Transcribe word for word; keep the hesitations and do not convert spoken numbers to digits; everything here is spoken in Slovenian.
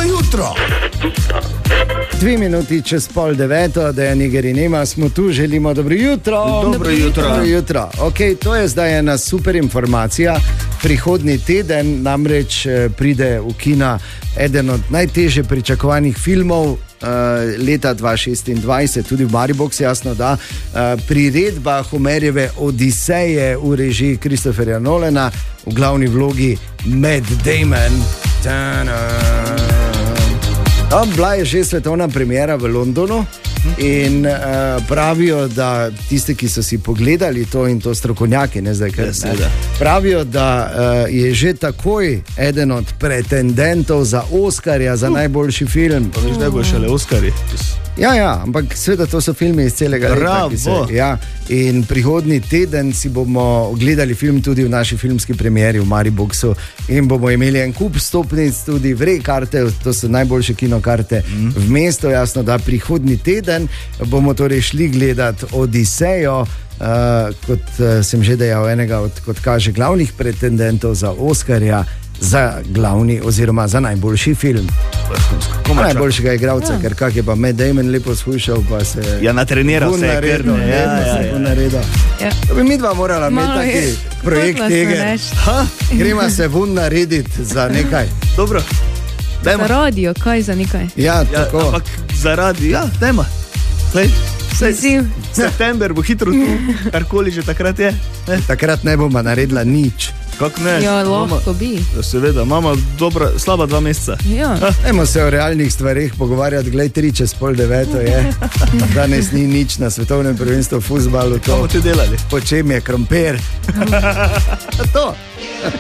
jutro. Dve minuti čez pol deveto, da je Nigerinema, smo tu, želimo dobro jutro. Dobro jutro. Dobro jutro. Okay, to je zdaj ena super informacija. Prihodnji teden namreč pride v kina eden od najtežje pričakovanih filmov uh, leta dva tisoč šestindvajset, tudi v Mariboku, jasno, da uh, priredba Homerjeve Odiseje v režiji Christopherja Nolana, v glavni vlogi Matt Damon. No, bila je že svetovna premiera v Londonu in uh, pravijo, da tisti, ki so si pogledali to, in to strokovnjaki, ne zdaj, ker se da, pravijo, da uh, je že takoj eden od pretendentov za Oskarja, za uh. najboljši film. Pa veš, da bo šele Oskarji. Ja, ja, ampak seveda to so filmi iz celega leta. Se, ja, in prihodnji teden si bomo gledali film tudi v naši filmski premieri v Mariboku in bomo imeli en kup stopnic, tudi vrej karte, to so najboljše kinokarte mm. v mestu, jasno, da prihodnji teden bomo torej šli gledati Odisejo, uh, kot uh, sem že dejal, enega od, kot kaže, glavnih pretendentov za Oskarja, za glavni oziroma za najboljši film. Najboljšega igralca, ja. Ker kak je pa Matt Damon lepo spuščal, pa se je ja, natreniral se je kar, ne, ja, ja, ja, ja. naredil. Ja. To bi mi dva morala imeti taki projekt tega. Gremo se vun narediti za nekaj. Dobro. Dajmo. Za radio, kaj za nekaj? Ja, tako. Ja, ampak za radio, ja, dajmo. September bo hitro tu, karkoli že takrat je. Ne? Takrat ne bomo naredila nič. Kako ne? Ja, lahko bi. Seveda, imamo dobra, slaba dva meseca. Ja. Dajmo se o realnih stvarih pogovarjati, glej, tri čez pol deveto je. Danes ni nič na svetovnem prvenstvu v fuzbalu. Kaj bomo ti delali? Po čem je krompir? To.